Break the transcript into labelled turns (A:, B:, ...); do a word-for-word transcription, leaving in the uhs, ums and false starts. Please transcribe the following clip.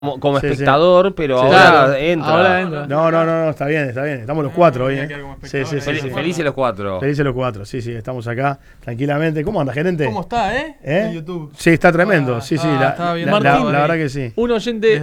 A: como, como
B: Sí,
A: espectador,
B: sí.
A: pero
B: Sí,
A: ahora
B: claro.
A: entra.
C: Ahora entra.
B: No, no, no, no, está bien, está bien. Estamos los cuatro hoy.
D: Voy a
B: ¿eh?
D: quedar como
B: Sí, sí,
D: espectador.
B: sí,
A: Fel-
B: sí.
A: Felices los cuatro.
B: Felices los cuatro, sí, sí, estamos acá tranquilamente. ¿Cómo anda, gerente?
D: ¿Cómo está, eh?
B: ¿Eh?
D: En YouTube.
B: Sí, está tremendo.
D: Ah,
B: Sí, sí,
D: ah,
B: la,
D: estaba
B: la,
D: viendo
B: la-
C: Martín.
B: la verdad que sí.
C: Un oyente